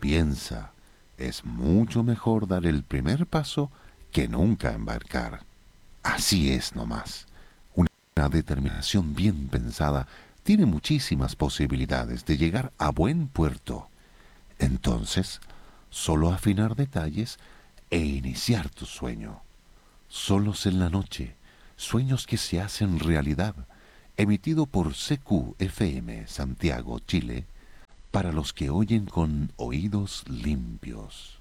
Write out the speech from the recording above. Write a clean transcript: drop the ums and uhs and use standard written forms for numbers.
Piensa, es mucho mejor dar el primer paso que nunca embarcar. Así es nomás. Una determinación bien pensada tiene muchísimas posibilidades de llegar a buen puerto. Entonces, solo afinar detalles e iniciar tu sueño. Solos en la noche, sueños que se hacen realidad. Emitido por CQFM Santiago, Chile, para los que oyen con oídos limpios.